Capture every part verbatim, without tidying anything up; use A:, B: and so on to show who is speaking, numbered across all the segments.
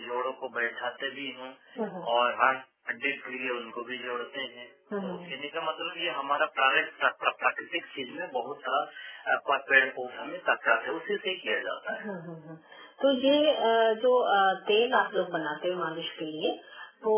A: जोड़ों को बैठाते भी हूँ और हर हड्डी के लिए उनको भी जोड़ते हैं। तो कहने का मतलब ये हमारा प्राकृतिक चीज में बहुत सारा पेड़ पौधा में ताकत है, उसी से किया जाता है।
B: तो ये जो तेल आप लोग बनाते हो मालिश के लिए, तो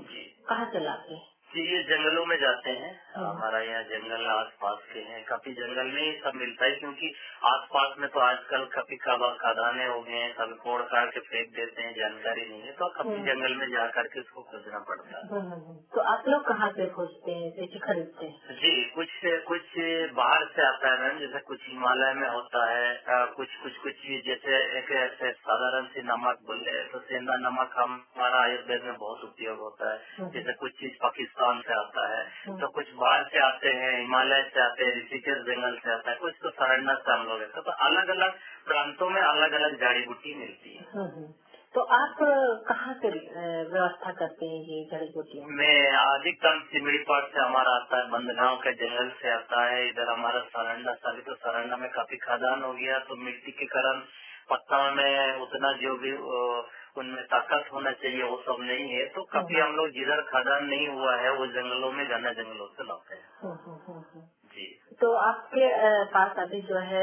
B: कहाँ से लाते हैं?
A: जी, ये जंगलों में जाते हैं। हमारा यहाँ जंगल आसपास के हैं, काफी जंगल में ही सब मिलता है, क्योंकि आसपास में तो आजकल काफी खदानें हो गए हैं, सब कोड़ काट के फेंक देते हैं, जानकारी नहीं है, तो काफी जंगल में जा करके उसको खोजना पड़ता है।
B: तो आप लोग कहाँ से खोजते हैं, जैसे खरीदते हैं?
A: जी, कुछ कुछ बाहर से आता है मैम, जैसे कुछ हिमालय में होता है, कुछ कुछ कुछ चीज जैसे एक ऐसे साधारण सी नमक बोले तो सेंधा नमक हमारा आयुर्वेद में बहुत उपयोग होता है। जैसे कुछ चीज पाकिस्तान से आता है, तो कुछ बाहर से आते हैं, हिमालय से आते हैं, ऋषिकेश जंगल से आता है, कुछ तो सरन्ना से हम लोग तो अलग अलग प्रांतों में अलग अलग जड़ी बूटी मिलती है।
B: तो आप कहाँ से व्यवस्था करते हैं ये जड़ी बूटियाँ?
A: मैं अधिकतम सिमड़ी पाट से हमारा आता है, बंदगांव के जंगल से आता है, इधर हमारा सरंडा सभी, तो सरंडा में काफी खदान हो गया, तो मिट्टी के कारण पत्ता में उतना जो भी उनमें ताकत होना चाहिए वो सब नहीं है, तो काफी हम लोग जिधर खदान नहीं हुआ है वो जंगलों में घना जंगलों से लाते हैं। जी,
B: तो आपके पास अभी जो है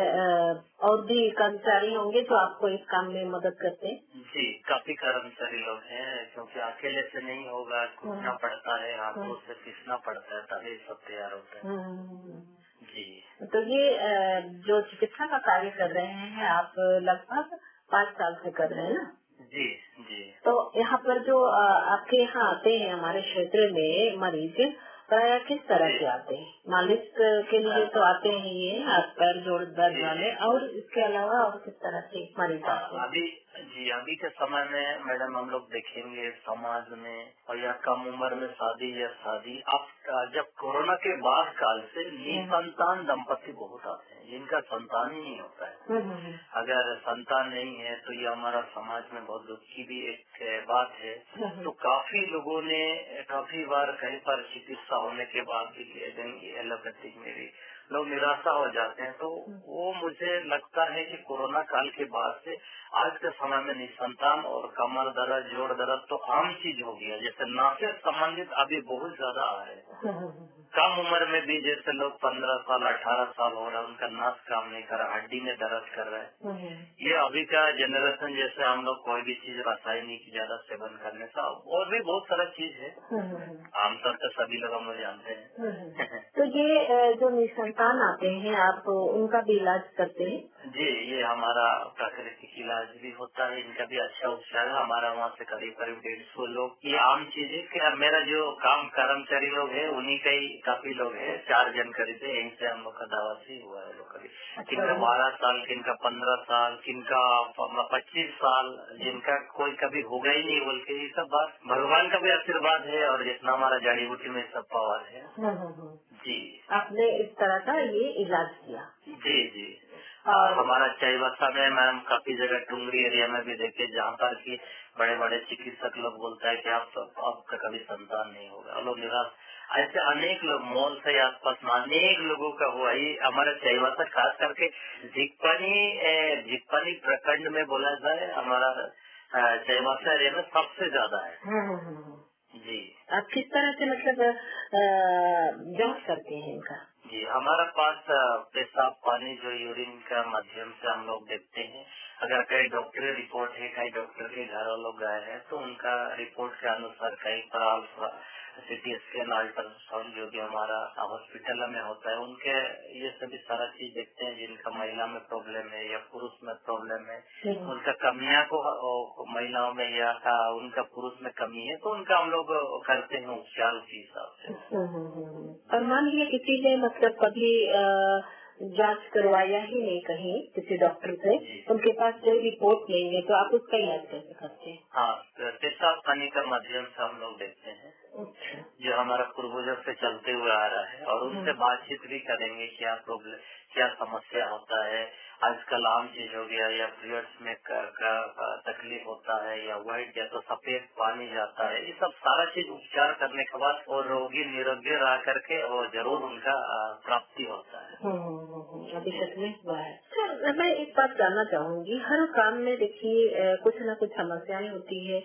B: और भी कर्मचारी होंगे जो आपको इस काम में मदद करते हैं?
A: जी, काफी कर्मचारी लोग हैं, क्योंकि अकेले से नहीं होगा, कूटना पड़ता है, हाथों से पीसना पड़ता है, तभी सब तैयार होता है। जी,
B: तो ये जो चिकित्सा का कार्य कर रहे हैं आप लगभग पाँच साल से कर रहे हैं ना?
A: जी जी।
B: तो यहाँ पर जो आपके यहाँ आते हैं हमारे क्षेत्र में मरीज, प्राय किस तरह के आते हैं? मालिश के लिए तो आते हैं ये हाथ पैर जोड़ दर्द वाले, और इसके अलावा और किस तरह के मरीज आते हैं?
A: अभी जी अभी के समय में मैडम हम लोग देखेंगे समाज में और या कम उम्र में शादी या शादी अब जब कोरोना के बाद काल से निसंतान दंपति बहुत आते हैं, जिनका संतान ही नहीं होता है। अगर संतान नहीं है तो ये हमारा समाज में बहुत दुख की भी एक बात है। तो काफी लोगों ने काफी बार कहीं पर चिकित्सा होने के बाद भी एलोपैथिक में भी लोग निराशा हो जाते हैं। तो वो मुझे लगता है कि कोरोना काल के बाद से आज के समय में निसंतान और कमर दर्द जोड़ दर्द तो आम चीज हो गया। जैसे नाक से संबंधित अभी बहुत ज्यादा आ रहे हैं। कम उम्र में भी जैसे लोग पंद्रह साल अठारह साल हो रहा है, उनका नाक काम नहीं कर रहा, हड्डी में दर्द कर रहे हैं। ये अभी का जनरेशन जैसे हम लोग कोई भी चीज रासायनिक ज्यादा सेवन करने से और भी बहुत सारा चीज है, आमतौर पर सभी लोग हम लोग जानते हैं।
B: तो ये जो निसंतान आते हैं आप उनका भी इलाज करते हैं?
A: जी, ये हमारा प्राकृतिक इलाज भी होता है, इनका भी अच्छा उपचार है। हमारा वहाँ से करीब करीब डेढ़ सौ लोग, ये आम चीज है कि मेरा जो काम कर्मचारी लोग है उन्हीं का ही काफी लोग है, चार जन करीब है, यहीं से हम लोग का दावा से हुआ है लोग करीब। किनका बारह साल, किनका पंद्रह साल, किनका पच्चीस साल, जिनका कोई कभी होगा ही नहीं बोल के, ये सब बात भगवान का भी आशीर्वाद है और जितना हमारा जड़ी बूटी में सब पावर है। जी,
B: आपने इस तरह का ये इलाज किया?
A: जी जी। और हमारा चाईबासा में मैम काफी जगह टुंगरी एरिया में भी देखे, जहाँ पर की बड़े बड़े चिकित्सक लोग बोलता है कि आप तो आपका कभी संतान नहीं होगा, लोग निराश, ऐसे अनेक लोग मॉल से आसपास में अनेक लोगों का हुआ। ये हमारा चाईबासा खास करके झिकपानी झिकपानी प्रखंड में बोला जाए, हमारा चाईबासा एरिया में सबसे ज्यादा है। जी,
B: आप किस तरह से मतलब जांच करते हैं इनका?
A: जी, हमारा पास पेशाब पानी जो यूरिन का माध्यम से हम लोग देखते हैं। अगर कई डॉक्टरी रिपोर्ट है, कई डॉक्टर के घर लोग गए हैं तो उनका रिपोर्ट के अनुसार कई पर सिटी स्कैन अल्ट्रासाउंड जो भी हमारा हॉस्पिटल में होता है, उनके ये सभी सारा चीज देखते हैं। जिनका महिला में प्रॉब्लम है या पुरुष में प्रॉब्लम है, उनका कमियां को महिलाओं में या उनका पुरुष में कमी है तो उनका हम लोग करते हैं उपचार उसी हिसाब से।
B: और मान लीजिए किसी ने मतलब कभी जांच करवाया ही नहीं कहीं किसी डॉक्टर से, उनके पास कोई रिपोर्ट नहीं है, तो आप उसका इलाज कैसे करते हैं?
A: हाँ, पेशाब पानी का माध्यम से हम लोग देखते हैं।
B: अच्छा।
A: जो हमारा पूर्वजों से चलते हुए आ रहा है और उनसे बातचीत भी करेंगे, क्या प्रॉब्लम क्या समस्या होता है। आजकल आम चीज हो गया या पीरियड्स में का, का तकलीफ होता है या व्हाइट या तो सफेद पानी जाता है, ये सब सारा चीज उपचार करने के बाद और रोगी निरोगी रह करके और जरूर उनका प्राप्ति होता है।
B: अभी तक में हुआ है। तो मैं एक बात जानना चाहूंगी, हर काम में देखिए कुछ न कुछ समस्याएं होती है,